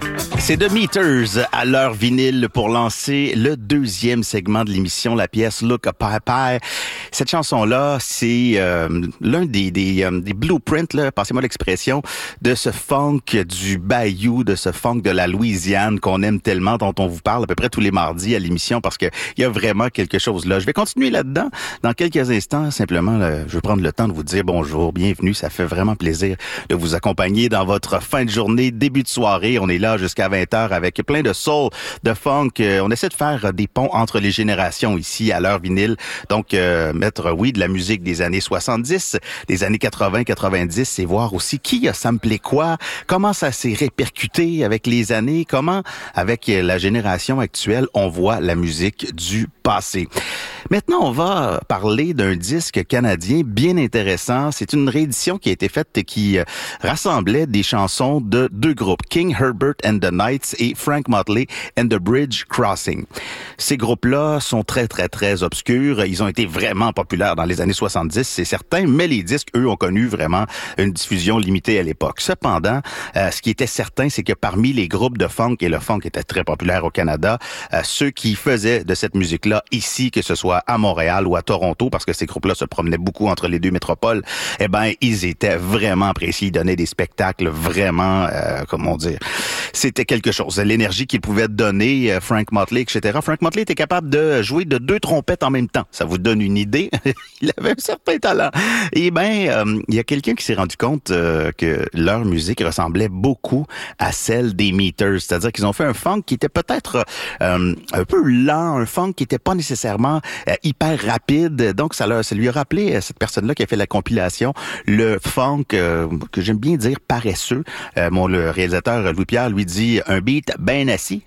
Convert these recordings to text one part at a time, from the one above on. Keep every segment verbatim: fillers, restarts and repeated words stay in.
C'est The Meters à l'heure vinyle pour lancer le deuxième segment de l'émission, la pièce Look a Pie Pie. Cette chanson-là, c'est euh, l'un des, des, euh, des blueprints, là, passez-moi l'expression, de ce funk du Bayou, de ce funk de la Louisiane qu'on aime tellement, dont on vous parle à peu près tous les mardis à l'émission parce que il y a vraiment quelque chose là. Je vais continuer là-dedans dans quelques instants. Simplement, là, je vais prendre le temps de vous dire bonjour, bienvenue. Ça fait vraiment plaisir de vous accompagner dans votre fin de journée, début de soirée. On est là jusqu'à vingt heures avec plein de soul, de funk. On essaie de faire des ponts entre les générations ici à l'heure vinyle. Donc, euh, mettre, oui, de la musique des années soixante-dix, des années quatre-vingts, quatre-vingt-dix et voir aussi qui a samplé quoi, comment ça s'est répercuté avec les années, comment, avec la génération actuelle, on voit la musique du passé. Maintenant, on va parler d'un disque canadien bien intéressant. C'est une réédition qui a été faite et qui euh, rassemblait des chansons de deux groupes, King Herbert and the Knights et Frank Motley and the Bridge Crossing. Ces groupes-là sont très, très, très obscurs. Ils ont été vraiment populaires dans les années soixante-dix, c'est certain, mais les disques, eux, ont connu vraiment une diffusion limitée à l'époque. Cependant, euh, ce qui était certain, c'est que parmi les groupes de funk, et le funk était très populaire au Canada, euh, ceux qui faisaient de cette musique-là ici, que ce soit à Montréal ou à Toronto, parce que ces groupes-là se promenaient beaucoup entre les deux métropoles, eh ben, ils étaient vraiment appréciés. Ils donnaient des spectacles vraiment, euh, comment dire, c'était quelque chose. L'énergie qu'ils pouvaient donner, euh, Frank Motley, et cetera. Frank Motley était capable de jouer de deux trompettes en même temps. Ça vous donne une idée. Il avait un certain talent. Eh ben, euh, il y a quelqu'un qui s'est rendu compte euh, que leur musique ressemblait beaucoup à celle des Meters. C'est-à-dire qu'ils ont fait un funk qui était peut-être euh, un peu lent, un funk qui était pas nécessairement euh, hyper rapide. Donc, ça, leur, ça lui a rappelé, euh, cette personne-là qui a fait la compilation, le funk, euh, que j'aime bien dire paresseux. Euh, mon, le réalisateur Louis-Pierre lui dit un beat bien assis.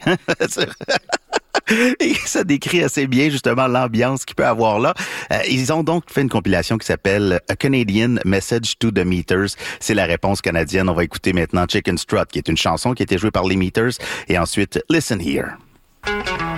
Et ça décrit assez bien justement l'ambiance qu'il peut avoir là. Euh, ils ont donc fait une compilation qui s'appelle A Canadian Message to the Meters. C'est la réponse canadienne. On va écouter maintenant Chicken Strut, qui est une chanson qui a été jouée par les Meters. Et ensuite, Listen Here.